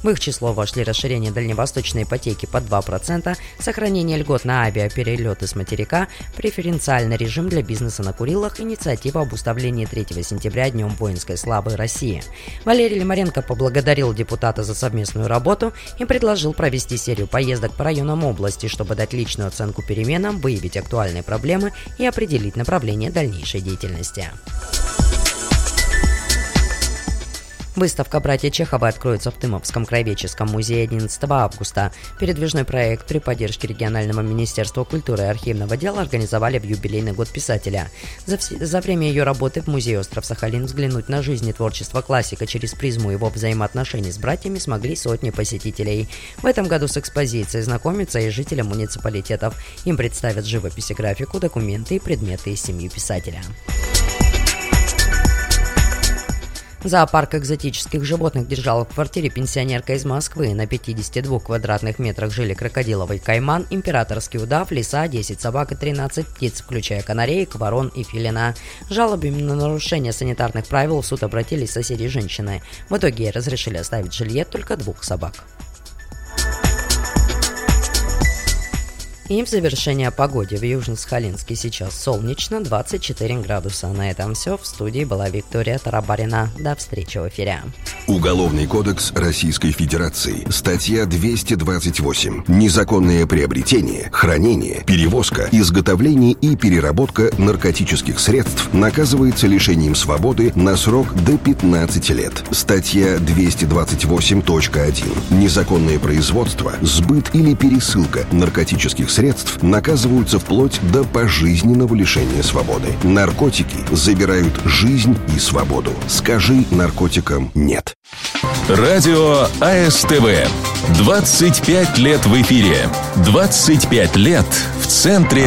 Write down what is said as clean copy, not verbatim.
В их число вошли расширение дальневосточной ипотеки под 2%, сохранение льгот на авиаперелеты с материка, преференциальный режим для бизнеса на Курилах, инициатива об установлении 3 сентября Днем воинской славы России. Валерий Лимаренко поблагодарил депутата за совместную работу и предложил провести серию поездок по районам области, чтобы дать личную оценку переменам, выявить актуальные проблемы и определить направление дальнейшей деятельности. Выставка «Братья Чеховы» откроется в Тымовском краеведческом музее 11 августа. Передвижной проект при поддержке регионального министерства культуры и архивного дела организовали в юбилейный год писателя. За время ее работы в музее «Остров Сахалин» взглянуть на жизнь и творчество классика через призму его взаимоотношений с братьями смогли сотни посетителей. В этом году с экспозицией знакомятся и жители муниципалитетов. Им представят живопись и графику, документы и предметы из семьи писателя. Зоопарк экзотических животных держал в квартире пенсионерка из Москвы. На 52 квадратных метрах жили крокодиловый кайман, императорский удав, лиса, 10 собак и 13 птиц, включая канареек, ворон и филина. Жалобами на нарушение санитарных правил в суд обратились соседи женщины. В итоге ей разрешили оставить в жилье только 2 собак. И в завершение о погоде. В Южно-Сахалинске сейчас солнечно, 24 градуса. На этом все. В студии была Виктория Тарабарина. До встречи в эфире. Уголовный кодекс Российской Федерации. Статья 228. Незаконное приобретение, хранение, перевозка, изготовление и переработка наркотических средств наказывается лишением свободы на срок до 15 лет. Статья 228.1. Незаконное производство, сбыт или пересылка наркотических средств наказываются вплоть до пожизненного лишения свободы. Наркотики забирают жизнь и свободу. Скажи наркотикам «нет». Радио АСТВ. 25 лет в эфире. 25 лет в центре